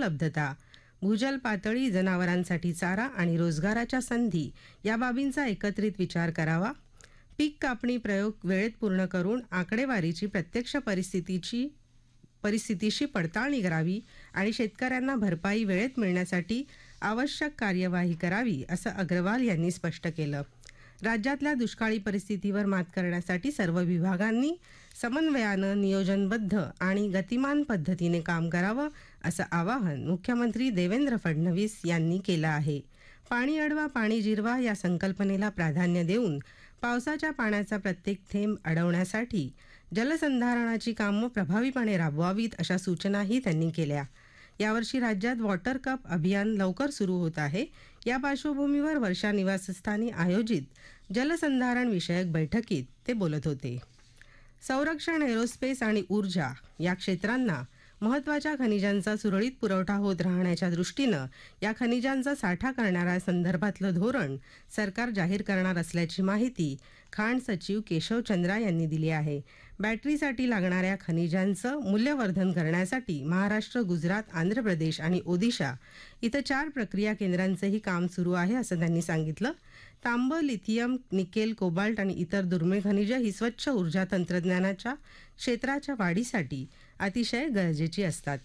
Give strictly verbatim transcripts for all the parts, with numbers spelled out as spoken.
उपलब्धता, भूजल पातळी, जनावरांसाठी चारा आणि रोजगाराच्या संधी या बाबींचा एकत्रित विचार करावा. पीक कापणी प्रयोग वेळेत पूर्ण करून आकडेवारीची प्रत्यक्ष परिस्थितीची परिस्थितीशी पडताळणी करावी आणि शेतकऱ्यांना भरपाई वेळेत मिळण्यासाठी आवश्यक कार्यवाही करावी, असं अग्रवाल यांनी स्पष्ट केलं. राज्यातल्या दुष्काळी परिस्थितीवर मात करण्यासाठी सर्व विभागांनी समन्वयानं, नियोजनबद्ध आणि गतिमान पद्धतीने काम करावं, असं आवाहन मुख्यमंत्री देवेंद्र फडणवीस यांनी केलं आहे. पाणी अडवा, पाणी जिरवा या संकल्पनेला प्राधान्य देऊन पावसाच्या पाण्याचा प्रत्येक थेंब अडवण्यासाठी जलसंधारणाची कामं प्रभावीपणे राबवावीत, अशा सूचनाही त्यांनी केल्या. यावर्षी राज्यात वॉटर कप अभियान लवकर सुरू होत आहे. या पार्श्वभूमीवर वर्षा निवासस्थानी आयोजित जलसंधारण विषयक बैठकीत ते बोलत होते. संरक्षण, एरोस्पेस आणि ऊर्जा या क्षेत्रांना महत्त्वाच्या खनिजांचा सुरळीत पुरवठा होत राहण्याच्या दृष्टीनं या खनिजांचा साठा करणाऱ्या संदर्भातलं धोरण सरकार जाहीर करणार असल्याची माहिती खाण सचिव केशव चंद्रा यांनी दिली आहे. बॅटरीसाठी लागणाऱ्या खनिजांचं मूल्यवर्धन करण्यासाठी महाराष्ट्र, गुजरात, आंध्र प्रदेश आणि ओदिशा इथं चार प्रक्रिया केंद्रांचंही काम सुरू आहे, असं त्यांनी सांगितलं. तांब, लिथियम, निकेल, कोबाल्ट आणि इतर दुर्मिळ खनिजं ही स्वच्छ ऊर्जा तंत्रज्ञानाच्या क्षेत्राच्या वाढीसाठी अतिशय गरजेची असतात.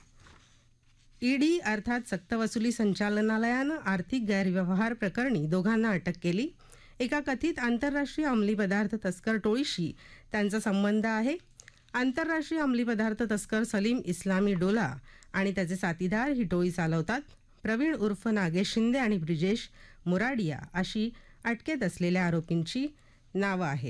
ईडी अर्थात सक्तवसुली संचालनालयानं आर्थिक गैरव्यवहार प्रकरणी दोघांना अटक केली. एका कथित आंतरराष्ट्रीय अंमली पदार्थ तस्कर टोळीशी त्यांचा संबंध आहे. आंतरराष्ट्रीय अंमली पदार्थ तस्कर सलीम इस्लामी डोला आणि त्याचे साथीदार ही टोळी चालवतात. प्रवीण उर्फ नागेश शिंदे आणि ब्रिजेश मुराडिया अशी अटकेत असलेल्या आरोपींची नावं आहेत.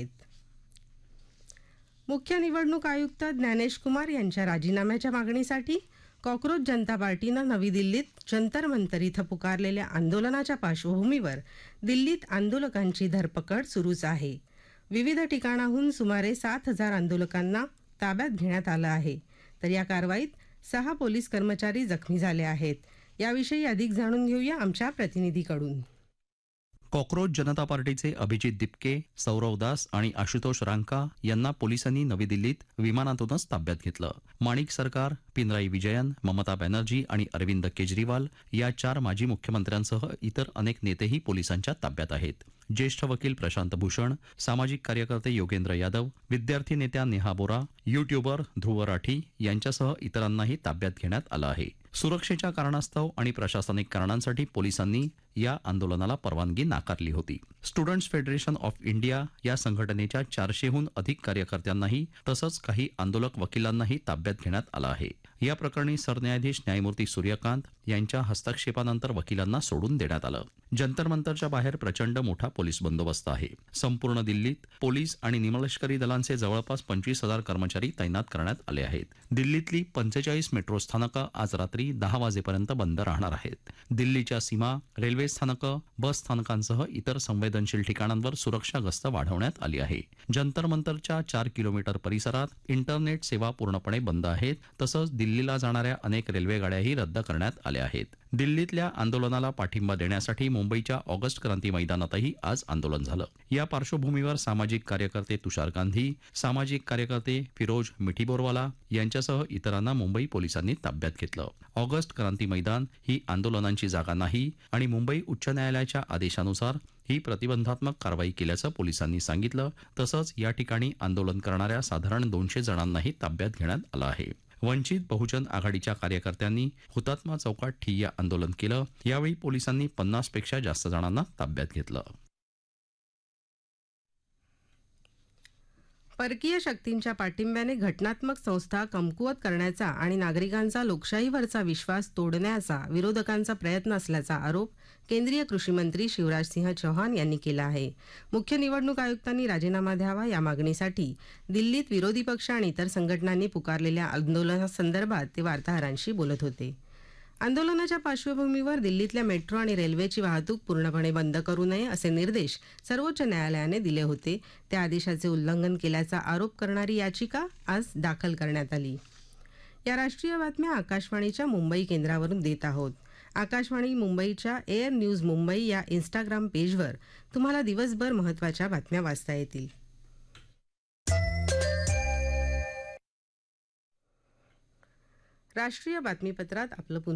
मुख्य निवडणूक आयुक्त ज्ञानेश कुमार यांच्या राजीनाम्याच्या मागणीसाठी कॉक्रोच जनता पार्टीनं नवी दिल्लीत जंतर मंतर इथं पुकारलेल्या आंदोलनाच्या पार्श्वभूमीवर दिल्लीत आंदोलकांची धरपकड सुरूच आहे. विविध ठिकाणाहून सुमारे सात हजार आंदोलकांना ताब्यात घेण्यात आलं आहे. तर या कारवाईत सहा पोलीस कर्मचारी जखमी झाले आहेत. याविषयी अधिक जाणून घेऊया आमच्या प्रतिनिधीकडून. कॉक्रोच जनता पार्टीचे अभिजित दिपके, सौरव दास आणि आशुतोष रांका यांना पोलिसांनी नवी दिल्लीत विमानातूनच ताब्यात घेतलं. माणिक सरकार, पिनराई विजयन, ममता बॅनर्जी आणि अरविंद केजरीवाल या चार माजी मुख्यमंत्र्यांसह इतर अनेक नेतेही पोलिसांच्या ताब्यात आहेत. ज्येष्ठ वकील प्रशांत भूषण, सामाजिक कार्यकर्ते योगेंद्र यादव, विद्यार्थी नेत्या नेहा बोरा, युट्यूबर ध्रुव राठी यांच्यासह इतरांनाही ताब्यात घेण्यात आलं आहे. सुरक्षेच्या कारणास्तव आणि प्रशासनिक कारणांसाठी पोलिसांनी या आंदोलनाला परवानगी नाकारली होती. स्टुडंट्स फेडरेशन ऑफ इंडिया या संघटनेच्या चारशेहून अधिक कार्यकर्त्यांनाही तसंच काही आंदोलक वकिलांनाही ताब्यात घेण्यात आलं आहे. या प्रकरणी सरन्यायाधीश न्यायमूर्ती सूर्यकांत यांच्या हस्तक्षेपानंतर वकिलांना सोडून देण्यात आलं. जंतर मंतरच्या बाहेर प्रचंड मोठा पोलीस बंदोबस्त आहे. संपूर्ण दिल्लीत पोलीस आणि निमलष्करी दलांचे जवळपास पंचवीस हजार कर्मचारी तैनात करण्यात आले आहेत. दिल्लीतली पंचेचाळीस मेट्रो स्थानकं आज रात्री दहा वाजेपर्यंत बंद राहणार आहेत. दिल्लीच्या सीमा, रेल्वे स्थानकं, बस स्थानकांसह इतर संवेदनशील ठिकाणांवर सुरक्षा गस्त वाढवण्यात आली आहे. जंतर मंतरच्या चार किलोमीटर परिसरात इंटरनेट सेवा पूर्णपणे बंद आहेत. तसंच दिल्लीला जाणाऱ्या अनेक रेल्वे गाड्याही रद्द करण्यात आल्या आहेत. दिल्लीतल्या आंदोलनाला पाठिंबा देण्यासाठी मुंबईच्या ऑगस्ट क्रांती मैदानातही आज आंदोलन झालं. या पार्श्वभूमीवर सामाजिक कार्यकर्ते तुषार गांधी, सामाजिक कार्यकर्ते फिरोज मिठीबोरवाला यांच्यासह इतरांना मुंबई पोलिसांनी ताब्यात घेतलं. ऑगस्ट क्रांती मैदान ही आंदोलनांची जागा नाही आणि मुंबई उच्च न्यायालयाच्या आदेशानुसार ही प्रतिबंधात्मक कारवाई केल्याचं पोलिसांनी सांगितलं. तसंच या ठिकाणी आंदोलन करणाऱ्या साधारण दोनशे जणांनाही ताब्यात घेण्यात आलं आहे. वंचित बहुजन आघाडीच्या कार्यकर्त्यांनी हुतात्मा चौकात ठिय्या आंदोलन केलं. यावेळी पोलिसांनी पन्नास पेक्षा जास्त जणांना ताब्यात घेतलं. परकीय शक्तींच्या पाठिंब्याने घटनात्मक संस्था कमकुवत करण्याचा आणि नागरिकांचा लोकशाहीवरचा विश्वास तोडण्याचा विरोधकांचा प्रयत्न असल्याचा आरोप केंद्रीय कृषी मंत्री शिवराज सिंह चौहान यांनी केला आहे. मुख्य निवडणूक आयुक्तांनी राजीनामा द्यावा या मागणीसाठी दिल्लीत विरोधी पक्ष आणि इतर संघटनांनी पुकारलेल्या आंदोलनासंदर्भात ते वार्ताहरांशी बोलत होते. आंदोलनाच्या पार्श्वभूमीवर दिल्लीतल्या मेट्रो आणि रेल्वेची वाहतूक पूर्णपणे बंद करू नये असे निर्देश सर्वोच्च न्यायालयाने दिले होते. त्या आदेशाचे उल्लंघन केल्याचा आरोप करणारी याचिका आज दाखल करण्यात आली. या राष्ट्रीय बातम्या आकाशवाणीच्या मुंबई केंद्रावरून देत आहोत. आकाशवाणी मुंबईच्या एअर न्यूज मुंबई या इंस्टाग्राम पेजवर तुम्हाला दिवसभर महत्त्वाच्या बातम्या वाचता येतील. राष्ट्रीय बातमीपत्रात आपलं